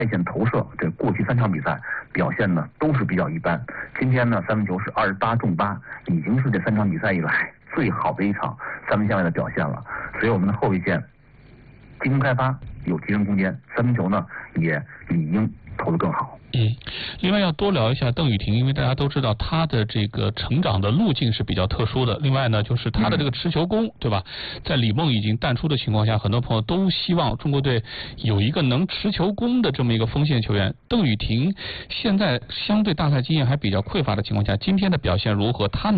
线投射，这过去3场比赛表现呢都是比较一般。今天呢三分球是28中8，已经是这3场比赛以来最好的一场三分线外的表现了。所以我们的后卫线进攻开发有提升空间，三分球呢也理应投得更好。 另外要多聊一下邓雨婷，因为大家都知道她的这个成长的路径是比较特殊的。另外呢，就是她的这个持球攻，对吧？在李梦已经淡出的情况下，很多朋友都希望中国队有一个能持球攻的这么一个锋线球员。邓雨婷现在相对大赛经验还比较匮乏的情况下，今天的表现如何？她